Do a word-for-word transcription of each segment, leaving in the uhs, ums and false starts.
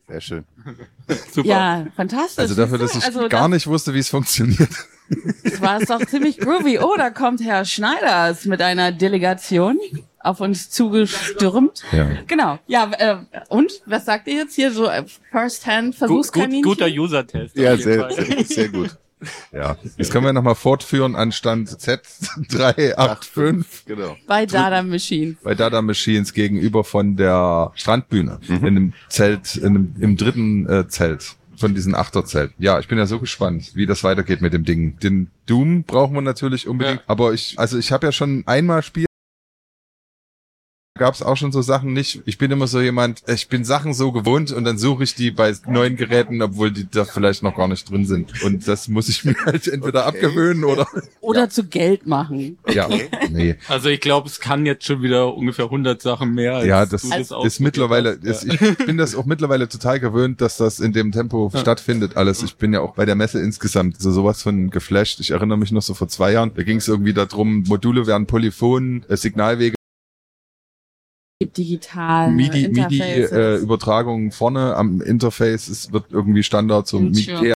Sehr schön. Super. Ja, fantastisch. Also dafür, dass ich also gar das, nicht wusste, wie es funktioniert. Das war es doch ziemlich groovy. Oh, da kommt Herr Schneiders mit einer Delegation auf uns zugestürmt. Ja. Genau. Ja, äh, und? Was sagt ihr jetzt hier? So äh, First-Hand-Versuchskaninchen? Gut, guter User-Test. Ja, sehr, sehr, sehr gut. Ja, das können wir nochmal fortführen an Stand Z drei acht fünf. Genau. Bei Dada Machines. Bei Dada Machines gegenüber von der Strandbühne. Mhm. In einem Zelt, in einem, im dritten äh, Zelt von diesen Achterzelt. Ja, ich bin ja so gespannt, wie das weitergeht mit dem Ding. Den Doom brauchen wir natürlich unbedingt. Ja. Aber ich, also ich habe ja schon einmal Spiel. Gab es auch schon so Sachen nicht. Ich bin immer so jemand, ich bin Sachen so gewohnt und dann suche ich die bei neuen Geräten, obwohl die da vielleicht noch gar nicht drin sind. Und das muss ich mir halt entweder okay. abgewöhnen oder... Oder ja. zu Geld machen. Ja, nee. Also ich glaube, es kann jetzt schon wieder ungefähr hundert Sachen mehr. Als ja, das du ist, das ist mittlerweile, ist, ja. ich bin das auch mittlerweile total gewöhnt, dass das in dem Tempo ja. stattfindet alles. Ich bin ja auch bei der Messe insgesamt so sowas von geflasht. Ich erinnere mich noch so vor zwei Jahren, da ging es irgendwie darum, Module werden Polyphon, äh, Signalwege, digital MIDI, MIDI äh, Übertragung vorne am Interface, es wird irgendwie Standard so MIDI,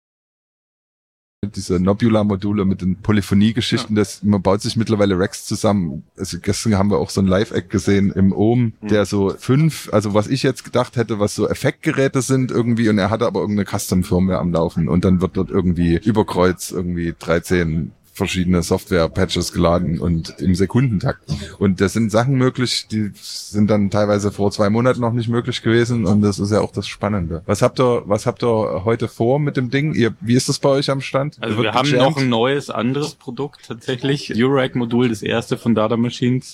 diese Nebula-Module mit den Polyphonie-Geschichten, ja. das, man baut sich mittlerweile Racks zusammen. Also gestern haben wir auch so ein Live-Act gesehen im Ohm, mhm. der so fünf, also was ich jetzt gedacht hätte, was so Effektgeräte sind irgendwie, und er hatte aber irgendeine Custom-Firmware am Laufen und dann wird dort irgendwie über Kreuz irgendwie dreizehn verschiedene Software-Patches geladen und im Sekundentakt. Und das sind Sachen möglich, die sind dann teilweise vor zwei Monaten noch nicht möglich gewesen, und das ist ja auch das Spannende. Was habt ihr, was habt ihr heute vor mit dem Ding? Ihr, wie ist das bei euch am Stand? Also wird wir haben gejammt? Noch ein neues, anderes Produkt tatsächlich. Eurorack-Modul, das erste von Dada Machines.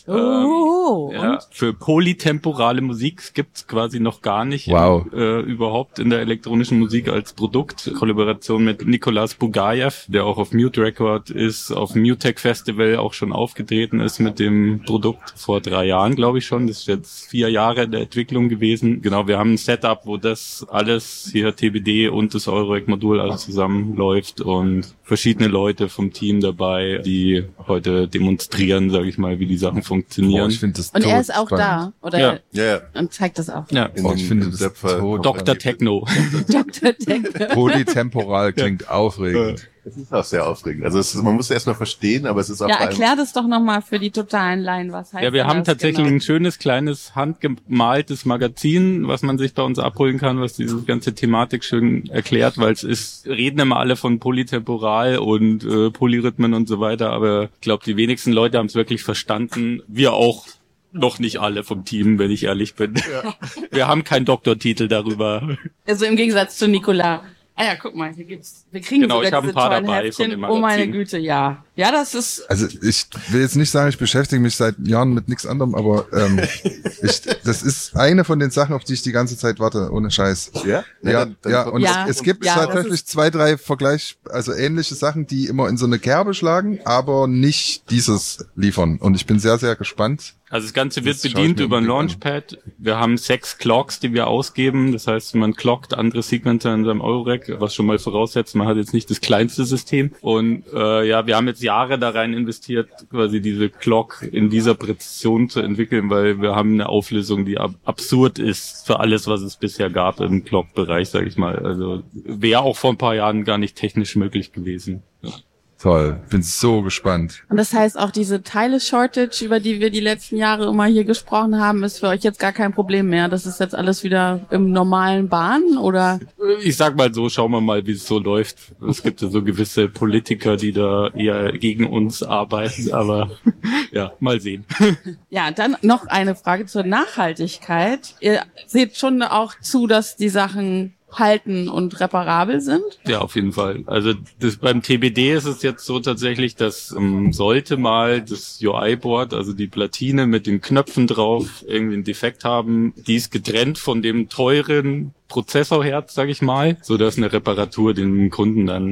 Oh, ähm, ja, für polytemporale Musik gibt's quasi noch gar nicht wow. in, äh, überhaupt in der elektronischen Musik als Produkt. Kollaboration mit Nicolas Bugayev, der auch auf Mute Record ist, auf dem Mutech Festival auch schon aufgetreten ist mit dem Produkt vor drei Jahren, glaube ich schon. Das ist jetzt vier Jahre der Entwicklung gewesen. Genau, wir haben ein Setup, wo das alles hier T B D und das Eurorack-Modul alles zusammenläuft und verschiedene Leute vom Team dabei, die heute demonstrieren, sage ich mal, wie die Sachen funktionieren. Oh, ich finde das und er ist auch spannend. da, oder? Ja. Ja, ja. Und zeigt das auch. Ja. Oh, ich finde das Doktor Techno. Doktor Techno. Polytemporal klingt ja. aufregend. Es ist auch sehr aufregend. Also es ist, man muss es erst mal verstehen, aber es ist auch... Ja, erklär das doch nochmal für die totalen Laien, was heißt das? Ja, wir haben tatsächlich genau? ein schönes, kleines, handgemaltes Magazin, was man sich bei uns abholen kann, was diese ganze Thematik schön erklärt, weil es ist, reden immer alle von Polytemporal und äh, Polyrhythmen und so weiter, aber ich glaube, die wenigsten Leute haben es wirklich verstanden. Wir auch noch nicht alle vom Team, wenn ich ehrlich bin. Ja. Wir haben keinen Doktortitel darüber. Also im Gegensatz zu Nicolas. Ah ja, guck mal, hier gibt's, wir kriegen genau, sogar ich diese ein paar tollen dabei Heftchen. Oh meine Güte, ja. Ja, das ist... Also ich will jetzt nicht sagen, ich beschäftige mich seit Jahren mit nichts anderem, aber ähm, ich, das ist eine von den Sachen, auf die ich die ganze Zeit warte, ohne Scheiß. Ja? Ja, ja, dann, dann ja und ja, es, es gibt ja, tatsächlich zwei, drei Vergleich, also ähnliche Sachen, die immer in so eine Kerbe schlagen, aber nicht dieses liefern. Und ich bin sehr, sehr gespannt. Also das Ganze wird das bedient über ein Launchpad. Wir haben sechs Clocks, die wir ausgeben. Das heißt, man clockt andere Sequencer in seinem Eurorack, was schon mal voraussetzt, man hat jetzt nicht das kleinste System. Und äh, ja, wir haben jetzt Jahre da rein investiert, quasi diese Clock in dieser Präzision zu entwickeln, weil wir haben eine Auflösung, die ab- absurd ist für alles, was es bisher gab im Clock-Bereich, sage ich mal. Also wäre auch vor ein paar Jahren gar nicht technisch möglich gewesen. Ja. Toll, bin so gespannt. Und das heißt, auch diese Teile-Shortage, über die wir die letzten Jahre immer hier gesprochen haben, ist für euch jetzt gar kein Problem mehr. Das ist jetzt alles wieder im normalen Bahn, oder? Ich sag mal so, schauen wir mal, wie es so läuft. Es gibt ja so gewisse Politiker, die da eher gegen uns arbeiten, aber ja, mal sehen. Ja, dann noch eine Frage zur Nachhaltigkeit. Ihr seht schon auch zu, dass die Sachen halten und reparabel sind? Ja, auf jeden Fall. Also das, beim T B D ist es jetzt so tatsächlich, dass ähm, sollte mal das U I-Board, also die Platine mit den Knöpfen drauf, irgendwie einen Defekt haben, die ist getrennt von dem teuren Prozessorherz, sag ich mal, so dass eine Reparatur den Kunden dann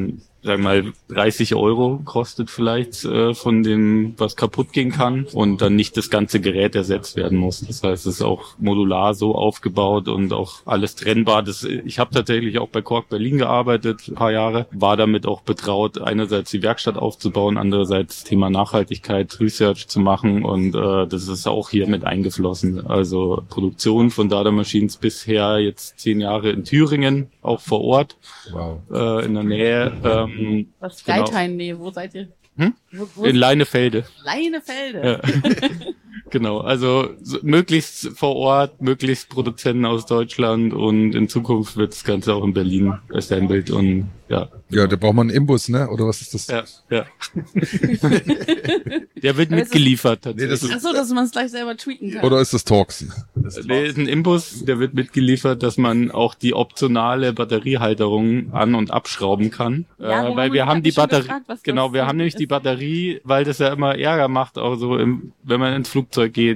sagen wir mal, dreißig Euro kostet vielleicht äh, von dem, was kaputt gehen kann und dann nicht das ganze Gerät ersetzt werden muss. Das heißt, es ist auch modular so aufgebaut und auch alles trennbar. Das, ich habe tatsächlich auch bei Korg Berlin gearbeitet, ein paar Jahre, war damit auch betraut, einerseits die Werkstatt aufzubauen, andererseits Thema Nachhaltigkeit, Research zu machen und äh, das ist auch hier mit eingeflossen. Also Produktion von Dada Machines bisher jetzt zehn Jahre in Thüringen, auch vor Ort, Wow. äh, in der Nähe. Ähm, Was genau. Geithain, nee, wo seid ihr? Hm? Wo, wo In Leinefelde. Leinefelde. Ja. Genau, also so, möglichst vor Ort, möglichst Produzenten aus Deutschland und in Zukunft wird das Ganze auch in Berlin assembled und ja. Ja, da braucht man einen Imbus, ne? Oder was ist das? Ja, ja. Der wird mitgeliefert tatsächlich. Nee, das ist, Ach so, dass man es gleich selber tweaken kann. oder ist das Torx? Nee, ist ein Imbus, der wird mitgeliefert, dass man auch die optionale Batteriehalterung an- und abschrauben kann. Ja, äh, weil wir ich haben hab die mich schon Batterie, gefragt, was genau, das wir so haben nämlich ist. die Batterie, weil das ja immer Ärger macht, auch so im, wenn man ins Flugzeug geht,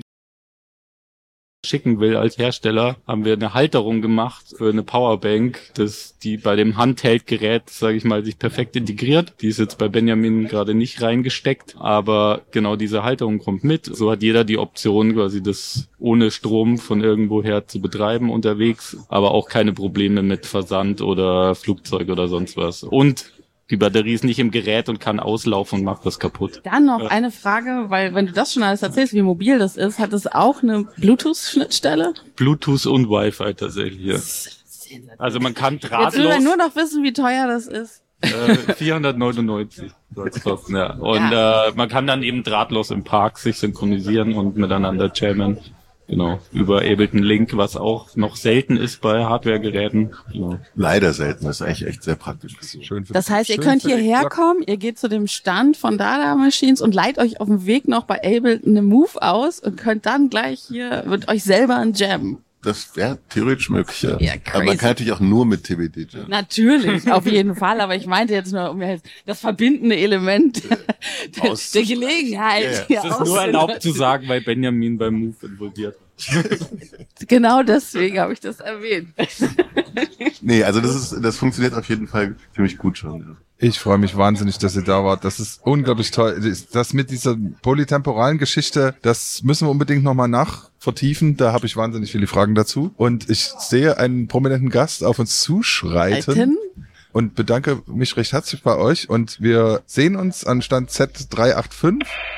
schicken will als Hersteller, haben wir eine Halterung gemacht für eine Powerbank, dass die bei dem Handheld-Gerät, sage ich mal, sich perfekt integriert. Die ist jetzt bei Benjamin gerade nicht reingesteckt, aber genau diese Halterung kommt mit. So hat jeder die Option, quasi das ohne Strom von irgendwoher zu betreiben unterwegs, aber auch keine Probleme mit Versand oder Flugzeug oder sonst was. Und die Batterie ist nicht im Gerät und kann auslaufen und macht das kaputt. Dann noch Ja. eine Frage, weil wenn du das schon alles erzählst, wie mobil das ist, hat es auch eine Bluetooth-Schnittstelle? Bluetooth und Wi-Fi tatsächlich, ja. Also man kann Jetzt will man drahtlos... nur noch wissen, wie teuer das ist. Äh, vierhundertneunundneunzig soll es kosten, ja. Und äh, man kann dann eben drahtlos im Park sich synchronisieren und miteinander jammen. Genau, über Ableton Link, was auch noch selten ist bei Hardware-Geräten. Genau. Leider selten, das ist eigentlich echt sehr praktisch. Schön für Das heißt, ihr schön könnt für die hierher Glock. kommen, ihr geht zu dem Stand von Dada Machines und leiht euch auf dem Weg noch bei Ableton eine Move aus und könnt dann gleich hier mit euch selber ein Jam. Das wäre theoretisch möglich, ja. Ja, Aber man crazy. kann natürlich auch nur mit T B D jammen. Natürlich, auf jeden Fall, aber ich meinte jetzt nur um jetzt das verbindende Element der, Aus- der Gelegenheit. Ja, ja. hier Es ist nur aus- erlaubt zu sagen, weil Benjamin beim Move involviert ist. Genau deswegen habe ich das erwähnt. Nee, also das ist, das funktioniert auf jeden Fall ziemlich gut schon. Ja. Ich freue mich wahnsinnig, dass ihr da wart. Das ist unglaublich toll. Das- Das mit dieser polytemporalen Geschichte, das müssen wir unbedingt nochmal nachvertiefen. Da habe ich wahnsinnig viele Fragen dazu. Und ich sehe einen prominenten Gast auf uns zuschreiten. Alten? Und bedanke mich recht herzlich bei euch. Und wir sehen uns an Stand Z drei acht fünf.